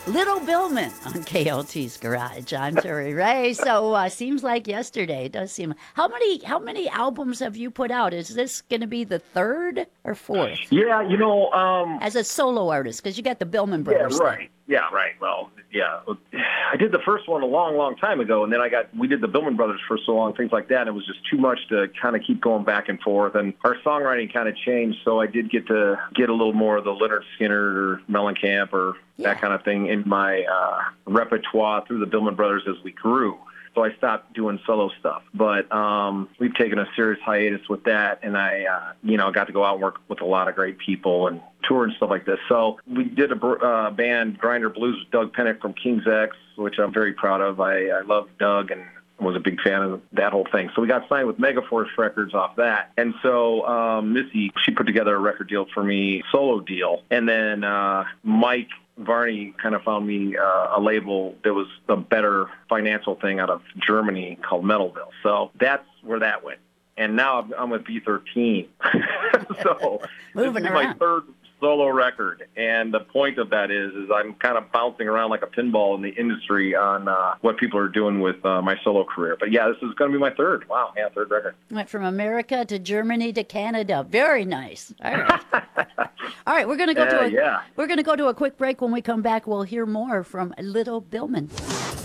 Little Billman on KLT's Garage. I'm Terry Ray. So seems like yesterday. It does seem. How many albums have you put out? Is this going to be the third or fourth Yeah, as a solo artist? Because you got the Billman yeah, brothers. right. Yeah, right. Well, yeah. I did the first one a long, long time ago, and then we did the Billman Brothers for so long, things like that, and it was just too much to kind of keep going back and forth, and our songwriting kind of changed, so I did get a little more of the Leonard Skinner or Mellencamp or that kind of thing in my repertoire through the Billman Brothers as we grew. So I stopped doing solo stuff. But we've taken a serious hiatus with that, and I got to go out and work with a lot of great people and tour and stuff like this. So we did a band, Grinder Blues, with Doug Pennick from King's X, which I'm very proud of. I love Doug and was a big fan of that whole thing. So we got signed with Megaforce Records off that. And so Missy, she put together a record deal for me, solo deal. And then Mike Varney kind of found me a label that was a better financial thing out of Germany called Metalville. So that's where that went. And now I'm with B13. So Moving this is around. my third solo record. And the point of that is I'm kind of bouncing around like a pinball in the industry on what people are doing with my solo career. But yeah, this is going to be my third. Wow, yeah, third record. Went from America to Germany to Canada. Very nice. All right. All right, we're going to go to a quick break. When we come back, we'll hear more from Little Billman.